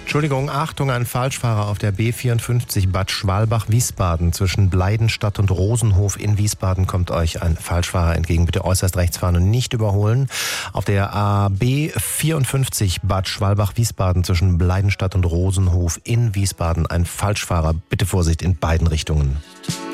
Entschuldigung, Achtung, ein Falschfahrer auf der B54 Bad Schwalbach-Wiesbaden. Zwischen Bleidenstadt und Rosenhof in Wiesbaden kommt euch ein Falschfahrer entgegen. Bitte äußerst rechts fahren und nicht überholen. Auf der B54 Bad Schwalbach-Wiesbaden zwischen Bleidenstadt und Rosenhof in Wiesbaden ein Falschfahrer. Bitte Vorsicht in beiden Richtungen.